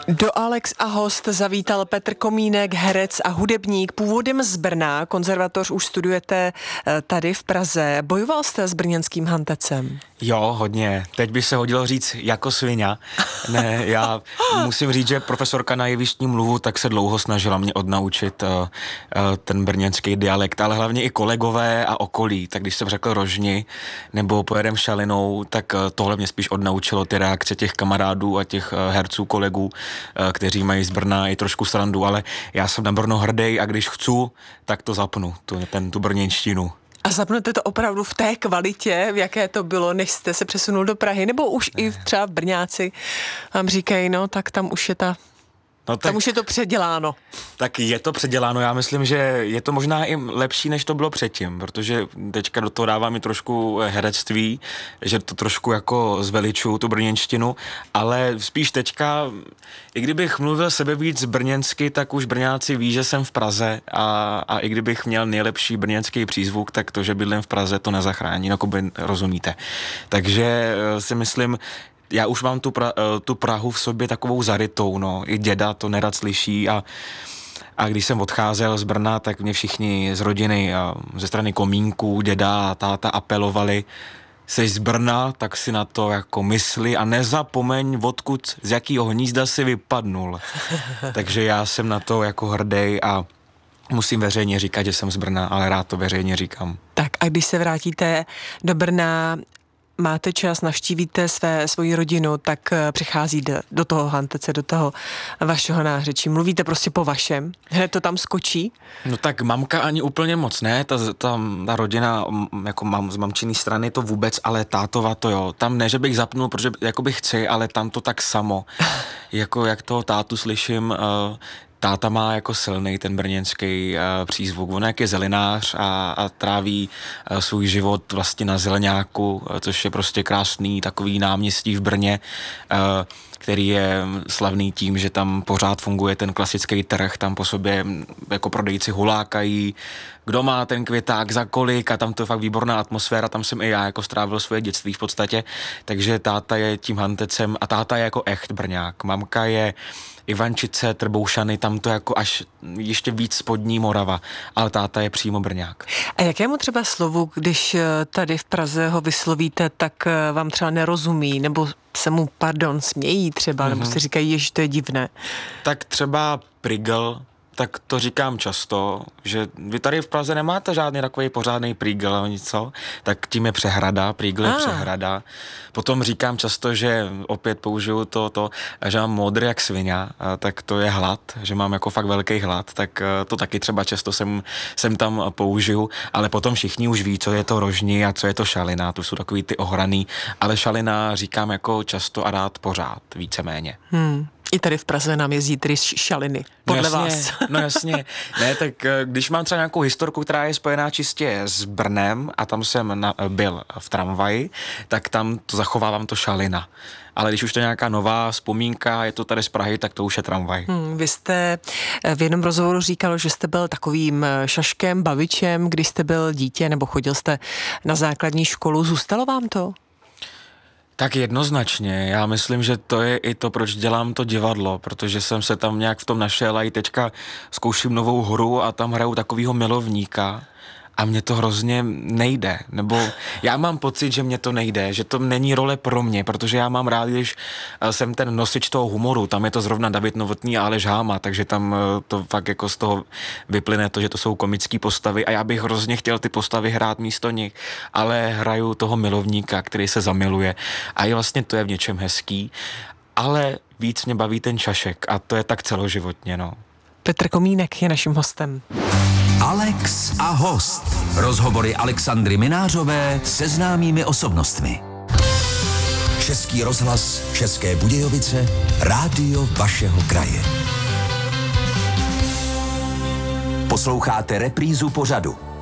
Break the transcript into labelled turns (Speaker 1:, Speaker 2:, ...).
Speaker 1: Do Alex a host zavítal Petr Komínek, herec a hudebník, původem z Brna. Konzervatoř už studujete tady v Praze. Bojoval jste s brněnským hantecem?
Speaker 2: Jo, hodně. Teď by se hodilo říct jako sviňa. Ne, já musím říct, že profesorka na jevištní mluvu tak se dlouho snažila mě odnaučit ten brněnský dialekt, ale hlavně i kolegové a okolí. Tak když jsem řekl Rožni nebo pojedem Šalinou, tak tohle mě spíš odnaučilo ty reakce těch kamarádů a těch herců, kolegů, kteří mají z Brna i trošku srandu, ale já jsem na Brno hrdý a když chci, tak to zapnu, tu brněnštinu.
Speaker 1: A zapnete to opravdu v té kvalitě, v jaké to bylo, než jste se přesunul do Prahy, nebo už i třeba v Brňáci vám říkají, no tak tam už je tam už je to předěláno.
Speaker 2: Tak je to předěláno, já myslím, že je to možná i lepší, než to bylo předtím, protože teďka do toho dávám i trošku herectví, že to trošku jako zveličuju tu brněnštinu, ale spíš teďka, i kdybych mluvil sebevíc brněnsky, tak už Brňáci ví, že jsem v Praze a i kdybych měl nejlepší brněnský přízvuk, tak to, že bydlím v Praze, to nezachrání, no rozumíte. Takže si myslím, já už mám tu Prahu v sobě takovou zarytou, no. I děda to nerad slyší a když jsem odcházel z Brna, tak mě všichni z rodiny a ze strany Komínků, děda a táta apelovali, jsi z Brna, tak si na to jako mysli a nezapomeň, odkud, z jakýho hnízda si vypadnul. Takže já jsem na to jako hrdý a musím veřejně říkat, že jsem z Brna, ale rád to veřejně říkám.
Speaker 1: Tak a když se vrátíte do Brna, máte čas, navštívíte svoji rodinu, tak přichází do toho hantece, do toho vašeho nářečí. Mluvíte prostě po vašem? Hned to tam skočí?
Speaker 2: No tak mamka ani úplně moc ne, ta rodina, jako mám z mamčiny strany to vůbec, ale tátova to jo. Tam ne, že bych zapnul, protože jakoby chci, ale tam to tak samo. Jako jak toho tátu slyším, táta má jako silný ten brněnský přízvuk. On jak je zelinář a tráví svůj život vlastně na Zeleňáku, což je prostě krásný takový náměstí v Brně, který je slavný tím, že tam pořád funguje ten klasický trh, tam po sobě jako prodejci hulákají, kdo má ten květák za kolik a tam to je fakt výborná atmosféra, tam jsem i já jako strávil svoje dětství v podstatě, takže táta je tím hantecem a táta je jako echt Brňák. Mamka je Ivančice, Trboušany, tam to jako až ještě víc spodní Morava, ale táta je přímo Brňák.
Speaker 1: A jakému třeba slovu, když tady v Praze ho vyslovíte, tak vám třeba nerozumí, nebo se mu, smějí třeba, nebo si říkají, že to je divné?
Speaker 2: Tak třeba prigl, tak to říkám často, že vy tady v Praze nemáte žádný takový pořádný prýgl, něco, tak tím je přehrada, prýgl je přehrada. Potom říkám často, že opět použiju to, že mám modrý jak svině, tak to je hlad, že mám jako fakt velký hlad, tak to taky třeba často jsem tam použiju, ale potom všichni už ví, co je to Rožni a co je to Šalina, to jsou takový ty ohraný, ale Šalina říkám jako často a rád pořád, víceméně.
Speaker 1: I tady v Praze nám jezdí tedy Šaliny, podle vás.
Speaker 2: No jasně. Ne, tak když mám třeba nějakou historku, která je spojená čistě s Brnem a tam jsem byl v tramvaji, tak tam to zachovávám to Šalina. Ale když už to je nějaká nová vzpomínka, je to tady z Prahy, tak to už je tramvaj.
Speaker 1: Vy jste v jednom rozhovoru říkal, že jste byl takovým šaškem, bavičem, když jste byl dítě nebo chodil jste na základní školu. Zůstalo vám to?
Speaker 2: Tak jednoznačně. Já myslím, že to je i to, proč dělám to divadlo, protože jsem se tam nějak v tom našel a i teďka zkouším novou hru a tam hraju takovýho milovníka a mně to hrozně nejde, nebo já mám pocit, že mně to nejde, že to není role pro mě, protože já mám rád, když jsem ten nosič toho humoru, tam je to zrovna David Novotný a Aleš Háma, takže tam to fakt jako z toho vyplyne to, že to jsou komické postavy a já bych hrozně chtěl ty postavy hrát místo nich, ale hraju toho milovníka, který se zamiluje a i vlastně to je v něčem hezký, ale víc mě baví ten šašek a to je tak celoživotně, no.
Speaker 1: Petr Komínek je naším hostem.
Speaker 3: Alex a host. Rozhovory Alexandry Minářové se známými osobnostmi. Český rozhlas, České Budějovice, rádio vašeho kraje. Posloucháte reprízu pořadu.